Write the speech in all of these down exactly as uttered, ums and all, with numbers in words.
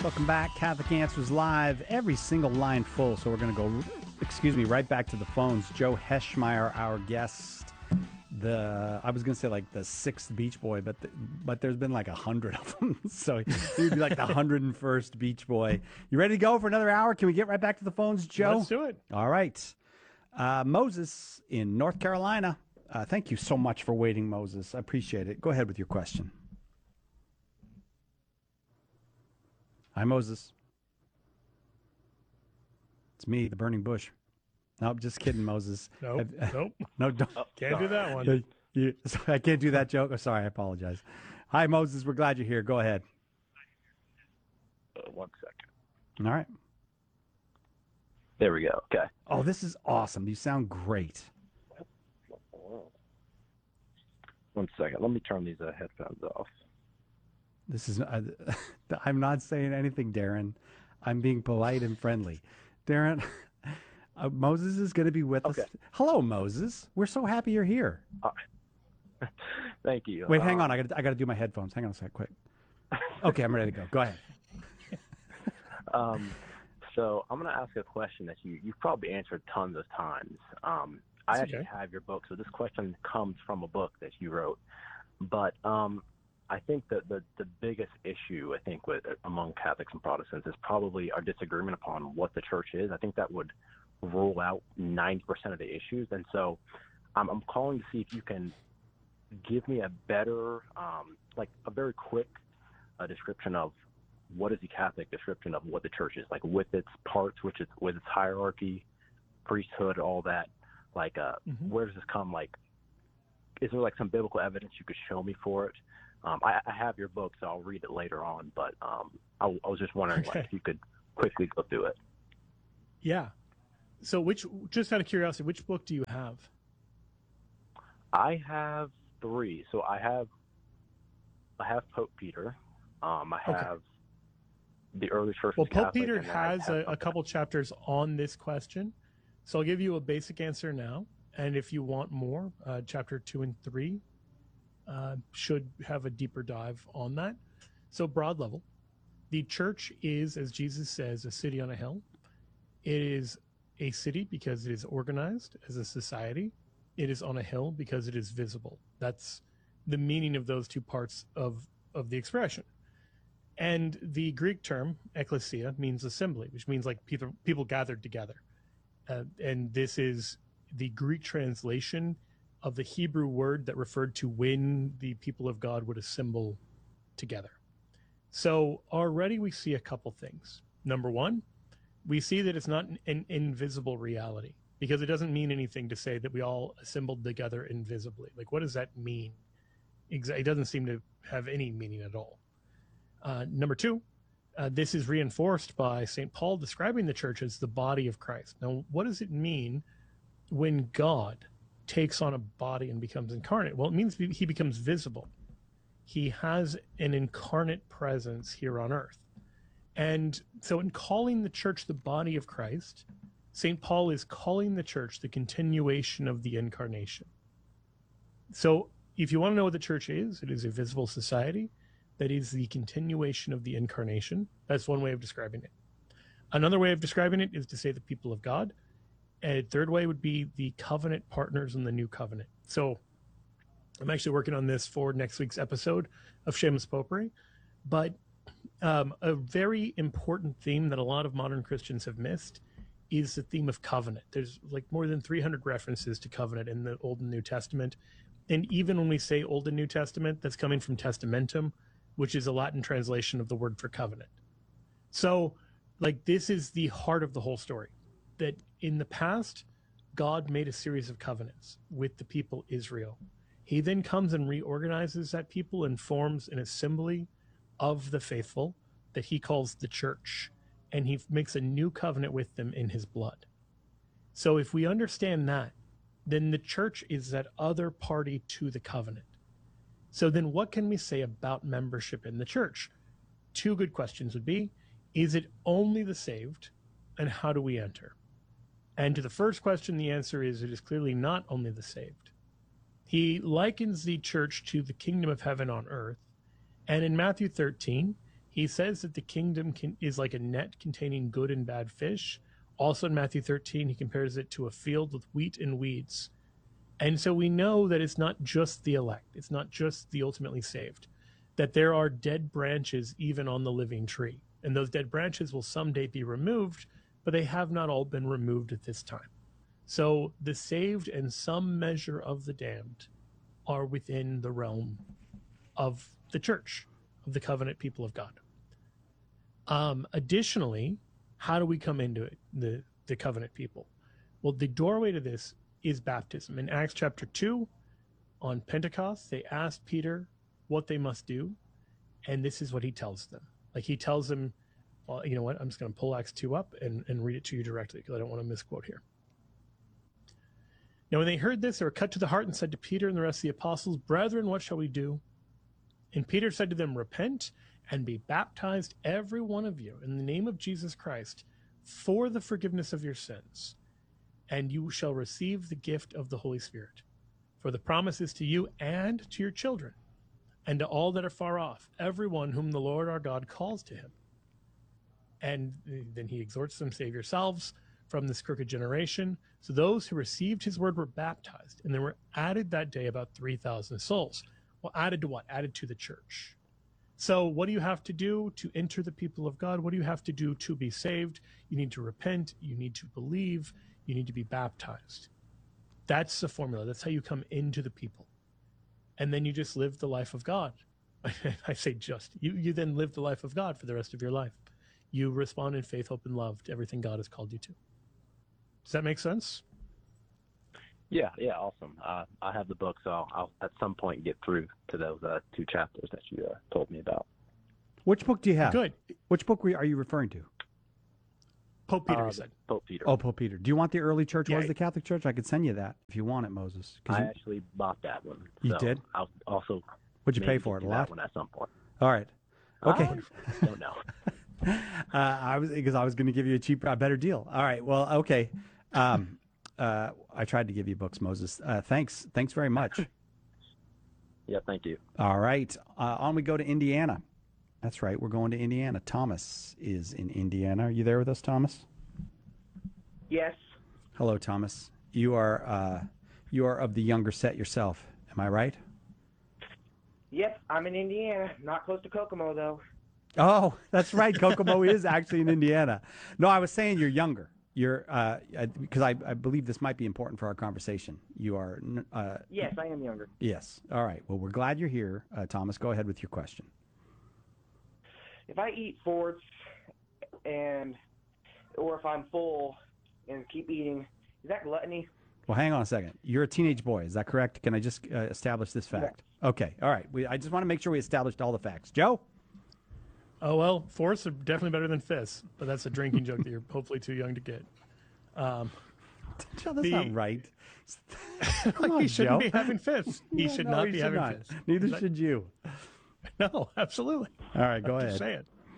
Welcome back. Catholic Answers Live. Every single line full, so we're going to go, excuse me, right back to the phones. Joe Heschmeyer, our guest. The I was going to say like the sixth Beach Boy, but the, but there's been like a hundred of them. So he'd be like the hundred and first Beach Boy. You ready to go for another hour? Can we get right back to the phones, Joe? Let's do it. All right. Uh, Moses in North Carolina. Uh, thank you so much for waiting, Moses. I appreciate it. Go ahead with your question. Hi, Moses. It's me, the burning bush. Nope, just kidding, Moses. Nope, nope. No, don't. Oh, can't do that one. You, I can't do that joke. Oh, sorry, I apologize. Hi, Moses. We're glad you're here. Go ahead. Uh, one second. All right. There we go. Okay. Oh, this is awesome. You sound great. One second. Let me turn these uh, headphones off. This is. Uh, I'm not saying anything, Darren. I'm being polite and friendly. Darren, uh, Moses is going to be with Okay. us. Hello, Moses. We're so happy you're here. Uh, thank you. Wait, hang Um, on. I got. I got to do my headphones. Hang on a sec, quick. Okay, I'm ready to go. Go ahead. Um, so I'm going to ask a question that you you've probably answered tons of times. Um, I That's actually okay. have your book, so this question comes from a book that you wrote. But um, I think that the the biggest issue I think with among Catholics and Protestants is probably our disagreement upon what the church is. I think that would rule out ninety percent of the issues, and so um, I'm calling to see if you can give me a better, um, like a very quick uh, description of what is the Catholic description of what the church is, like with its parts, which is with its hierarchy, priesthood, all that. Like, uh, Mhm. where does this come? Like, is there like some biblical evidence you could show me for it? Um, I, I have your book, so I'll read it later on. But um, I, I was just wondering like, Okay. if you could quickly go through it. Yeah. So, which, just out of curiosity, which book do you have? I have three. So I have, I have Pope Peter. Um, I Okay. have the early church. Well, was Pope Catholic, Peter and then I has have a, a something couple chapters on this question. So I'll give you a basic answer now. And if you want more, uh, chapter two and three uh, should have a deeper dive on that. So, broad level, the church is, as Jesus says, a city on a hill. It is a city because it is organized as a society. It is on a hill because it is visible. That's the meaning of those two parts of, of the expression. And the Greek term, ecclesia, means assembly, which means like people, people gathered together. Uh, and this is the Greek translation of the Hebrew word that referred to when the people of God would assemble together. So already we see a couple things. Number one, we see that it's not an invisible reality, because it doesn't mean anything to say that we all assembled together invisibly. Like, what does that mean? Exa- It doesn't seem to have any meaning at all. Uh, number two, uh, this is reinforced by Saint Paul describing the church as the body of Christ. Now, what does it mean when God takes on a body and becomes incarnate? Well, it means he becomes visible. He has an incarnate presence here on earth. And so in calling the church the body of Christ, Saint Paul is calling the church the continuation of the incarnation. So if you want to know what the church is, it is a visible society that is the continuation of the incarnation. That's one way of describing it. Another way of describing it is to say the people of God. A third way would be the covenant partners in the new covenant. So I'm actually working on this for next week's episode of Seamus Popery. But um, a very important theme that a lot of modern Christians have missed is the theme of covenant. There's like more than three hundred references to covenant in the Old and New Testament. And even when we say Old and New Testament, that's coming from testamentum, which is a Latin translation of the word for covenant. So, like, this is the heart of the whole story. That in the past, God made a series of covenants with the people Israel. He then comes and reorganizes that people and forms an assembly of the faithful that he calls the church. And he makes a new covenant with them in his blood. So if we understand that, then the church is that other party to the covenant. So then what can we say about membership in the church? Two good questions would be, is it only the saved, and how do we enter? And to the first question, the answer is it is clearly not only the saved. He likens the church to the kingdom of heaven on earth. And in Matthew thirteen, He says that the kingdom can, is like a net containing good and bad fish. Also in Matthew thirteen, he compares it to a field with wheat and weeds. And so we know that it's not just the elect, it's not just the ultimately saved, that there are dead branches even on the living tree. And those dead branches will someday be removed, but they have not all been removed at this time. So the saved and some measure of the damned are within the realm of the church, of the covenant people of God. Um, additionally, how do we come into it, the, the covenant people? Well, the doorway to this is baptism. In Acts chapter two, on Pentecost, they asked Peter what they must do, and this is what he tells them. Like he tells them, well, you know what, I'm just going to pull Acts two up and, and read it to you directly because I don't want to misquote here. Now, when they heard this, they were cut to the heart and said to Peter and the rest of the apostles, "Brethren, what shall we do?" And Peter said to them, "Repent and be baptized, every one of you, in the name of Jesus Christ, for the forgiveness of your sins, and you shall receive the gift of the Holy Spirit. For the promise is to you and to your children, and to all that are far off, everyone whom the Lord our God calls to him." And then he exhorts them, "Save yourselves from this crooked generation." So those who received his word were baptized, and there were added that day about three thousand souls. Well, added to what? Added to the church. So what do you have to do to enter the people of God? What do you have to do to be saved? You need to repent. You need to believe. You need to be baptized. That's the formula. That's how you come into the people. And then you just live the life of God. I say just. You, you then live the life of God for the rest of your life. You respond in faith, hope, and love to everything God has called you to. Does that make sense? Yeah, yeah, awesome. Uh, I have the book, so I'll, I'll at some point get through to those uh, two chapters that you uh, told me about. Which book do you have? Good. Which book are you referring to? Pope Peter Uh, said. Pope Peter. Oh, Pope Peter. Do you want the early church? Yeah. Was the Catholic Church? I could send you that if you want it, Moses. 'Cause I you- actually bought that one. You so did? I'll also. What'd you pay maybe for it? get A to that lot? one at some point. All right. Okay. I don't know. uh, I was because I was going to give you a cheaper, a better deal. All right. Well, okay. Um, uh, I tried to give you books, Moses. Uh, thanks. Thanks very much. Yeah, thank you. All right. Uh, on we go to Indiana. That's right. We're going to Indiana. Thomas is in Indiana. Are you there with us, Thomas? Yes. Hello, Thomas. You are uh, you are of the younger set yourself. Am I right? Yep, I'm in Indiana. Not close to Kokomo, though. Oh, that's right. Kokomo is actually in Indiana. No, I was saying you're younger. You're uh, because I, I believe this might be important for our conversation. You are. Uh, Yes, I am younger. yes. All right. Well, we're glad you're here, uh, Thomas. Go ahead with your question. If I eat forts and, or if I'm full and keep eating, is that gluttony? Well, hang on a second. You're a teenage boy. Is that correct? Can I just uh, establish this fact? Okay. All right. We, I just want to make sure we established all the facts. Joe? Oh, well, fourths are definitely better than fifths, but that's a drinking joke that you're hopefully too young to get. Um, Joe, that's The- not right. Come like on, he shouldn't Joe. be having fifths. He No, should no, not he be should having not. fifths. Neither That- should you. No, absolutely. All right. Go I'm ahead. just saying.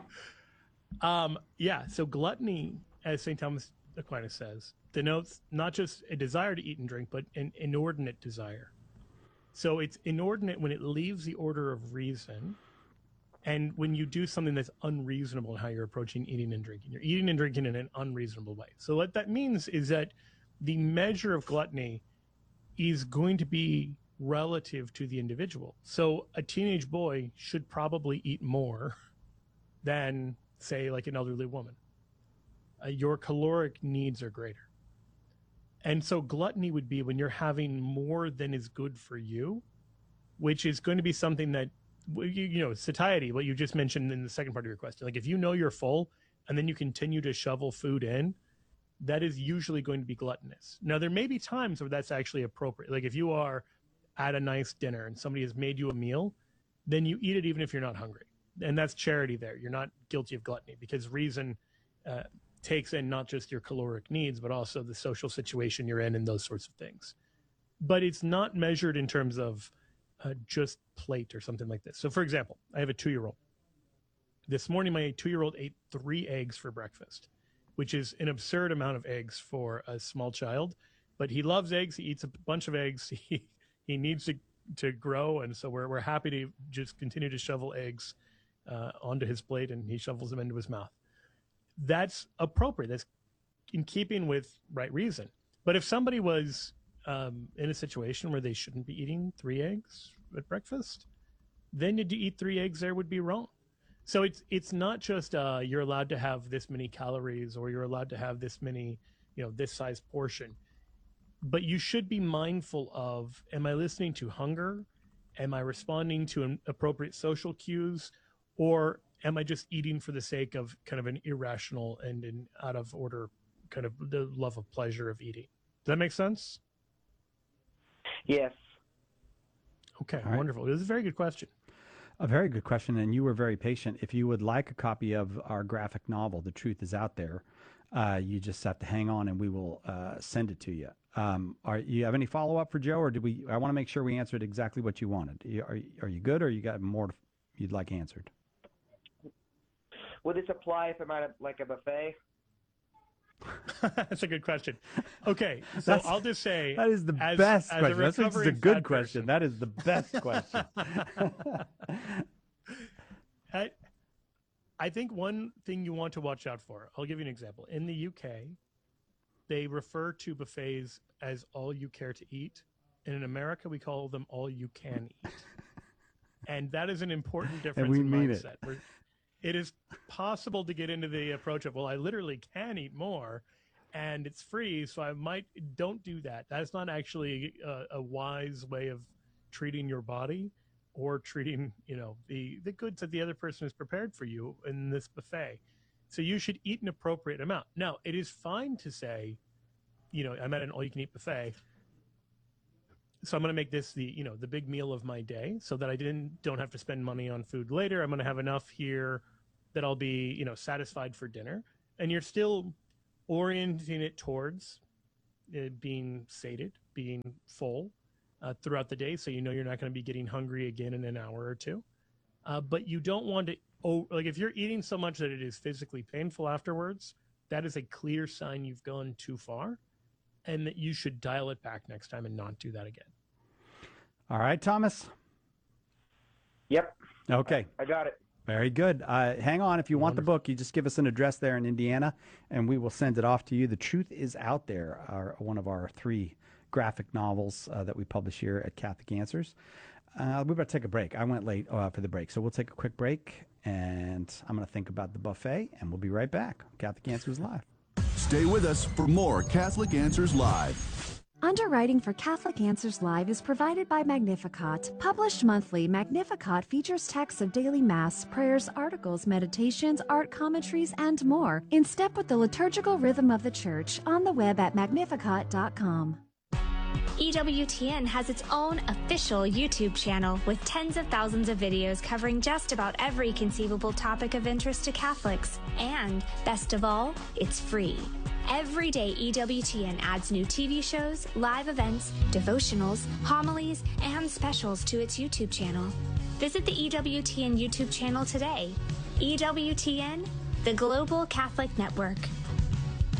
Um, yeah, so gluttony, as Saint Thomas Aquinas says, denotes not just a desire to eat and drink, but an inordinate desire. So it's inordinate when it leaves the order of reason, and when you do something that's unreasonable in how you're approaching eating and drinking. You're eating and drinking in an unreasonable way. So what that means is that the measure of gluttony is going to be relative to the individual. So a teenage boy should probably eat more than, say, like an elderly woman. Uh, your caloric needs are greater. And so gluttony would be when you're having more than is good for you, which is going to be something that, you, you know, satiety, what you just mentioned in the second part of your question. Like if you know you're full and then you continue to shovel food in, that is usually going to be gluttonous. Now, there may be times where that's actually appropriate. Like if you are at a nice dinner and somebody has made you a meal, then you eat it even if you're not hungry. And that's charity there. You're not guilty of gluttony because reason uh, takes in not just your caloric needs, but also the social situation you're in and those sorts of things. But it's not measured in terms of uh, just plate or something like this. So, for example, I have a two-year-old. This morning, my two-year-old ate three eggs for breakfast, which is an absurd amount of eggs for a small child. But he loves eggs. He eats a bunch of eggs. He he needs to, to grow, and so we're we're happy to just continue to shovel eggs uh, onto his plate and he shovels them into his mouth. That's appropriate. That's in keeping with right reason. But if somebody was um, in a situation where they shouldn't be eating three eggs at breakfast, then to eat three eggs there would be wrong. So it's it's not just uh, you're allowed to have this many calories or you're allowed to have this many, you know, this size portion. But you should be mindful of, am I listening to hunger? Am I responding to an appropriate social cues? Or am I just eating for the sake of kind of an irrational and an out of order kind of the love of pleasure of eating? Does that make sense? Yes. Okay, right. wonderful. This is a very good question. A very good question, and you were very patient. If you would like a copy of our graphic novel, The Truth Is Out There, uh, you just have to hang on, and we will uh, send it to you. Um, are you have any follow up for Joe, or did we? I want to make sure we answered exactly what you wanted. Are are you good, or you got more you'd like answered? Would this apply if I'm at a, like a buffet? That's a good question. Okay, so That's, I'll just say that is the as, best as question. A That's just a good fat question. person, That is the best question. I, I think one thing you want to watch out for, I'll give you an example. In the U K, they refer to buffets as all you care to eat. And in America, we call them all you can eat. And that is an important difference we in mean mindset. it. Where it is possible to get into the approach of, well, I literally can eat more and it's free, so I might, don't do that. That's not actually a, a wise way of treating your body or treating, you know, the, the goods that the other person has prepared for you in this buffet. So you should eat an appropriate amount. Now, it is fine to say, you know, I'm at an all-you-can-eat buffet, so I'm going to make this the, you know, the big meal of my day so that I didn't don't have to spend money on food later. I'm going to have enough here that I'll be, you know, satisfied for dinner. And you're still orienting it towards uh, being sated, being full uh, throughout the day, so you know you're not going to be getting hungry again in an hour or two. Uh, but you don't want to, oh, like if you're eating so much that it is physically painful afterwards, that is a clear sign you've gone too far and that you should dial it back next time and not do that again. All right, Thomas? Yep. Okay. I, I got it. Very good. Uh, hang on. If you want the book, you just give us an address there in Indiana, and we will send it off to you. The Truth Is Out There, our, one of our three graphic novels uh, that we publish here at Catholic Answers. Uh, we better take a break. I went late uh, for the break, so we'll take a quick break, and I'm going to think about the buffet, and we'll be right back. Catholic Answers Live. Stay with us for more Catholic Answers Live. Underwriting for Catholic Answers Live is provided by Magnificat. Published monthly, Magnificat features texts of daily Mass, prayers, articles, meditations, art commentaries, and more, in step with the liturgical rhythm of the Church, on the web at magnificat dot com. E W T N has its own official YouTube channel with tens of thousands of videos covering just about every conceivable topic of interest to Catholics. And, best of all, it's free. Every day, E W T N adds new T V shows, live events, devotionals, homilies, and specials to its YouTube channel. Visit the E W T N YouTube channel today. E W T N, the Global Catholic Network.